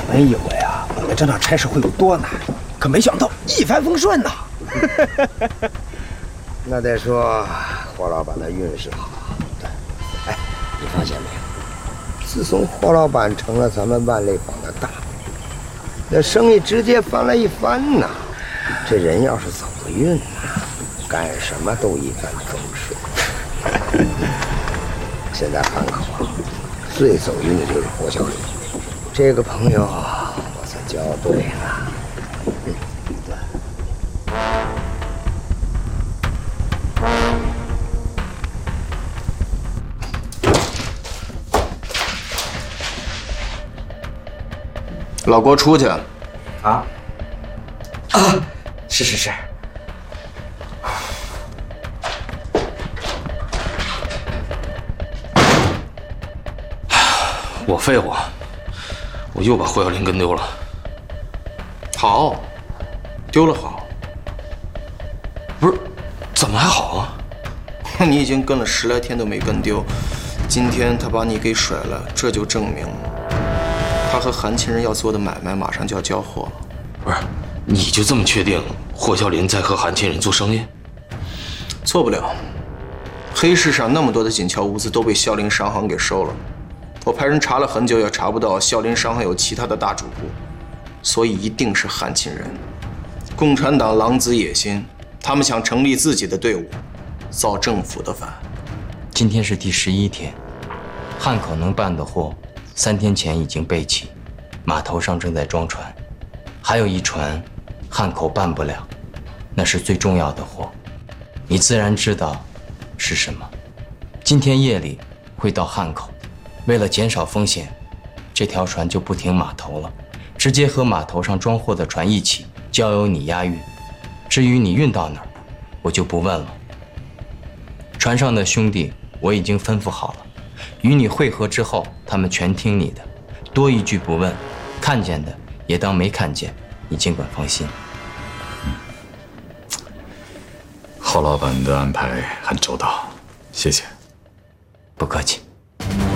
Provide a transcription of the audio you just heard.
本以为啊，我们这趟差事会有多难，可没想到一帆风顺呐。 那得说霍老板的运势好。哎，你发现没有？自从霍老板成了咱们万类坊的大名，那生意直接翻了一番呐。这人要是走个运呐，干什么都一帆风顺。现在汉口啊，最走运的就是霍小林，这个朋友我算交对了。 老郭出去啊？是。 我废物，我又把霍小林跟丢了。好，丢了好。不是，怎么还好啊？你已经跟了10来天都没跟丢，今天他把你给甩了，这就证明他和韩亲人要做的买卖马上就要交货了。不是，你就这么确定霍小林在和韩亲人做生意？做不了，黑市上那么多的锦桥物资都被孝林商行给收了。我派人查了很久，也查不到孝林商行有其他的大主顾，所以一定是韩亲人。共产党狼子野心，他们想成立自己的队伍，造政府的反。 今天是第11天，汉口能办的货，3天前已经备齐，码头上正在装船，还有一船，汉口办不了，那是最重要的货，你自然知道是什么。今天夜里会到汉口。为了减少风险，这条船就不停码头了，直接和码头上装货的船一起，交由你押运。至于你运到哪儿，我就不问了。船上的兄弟我已经吩咐好了，与你会合之后，他们全听你的，多一句不问，看见的也当没看见，你尽管放心。 霍老板的安排很周到，谢谢。 不客气。